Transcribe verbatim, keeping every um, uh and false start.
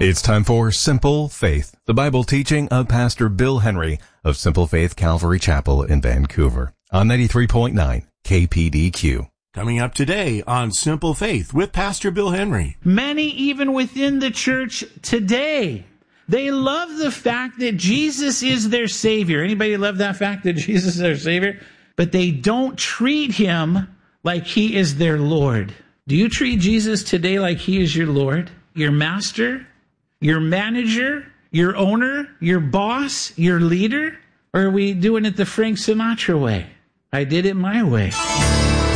It's time for Simple Faith, the Bible teaching of Pastor Bill Henry of Simple Faith Calvary Chapel in Vancouver on ninety-three point nine K P D Q. Coming up today on Simple Faith with Pastor Bill Henry. Many, even within the church today, they love the fact that Jesus is their Savior. Anybody love that fact that Jesus is their Savior? But they don't treat him like he is their Lord. Do you treat Jesus today like he is your Lord, your master, your manager, your owner, your boss, your leader? Or are we doing it the Frank Sinatra way? I did it my way.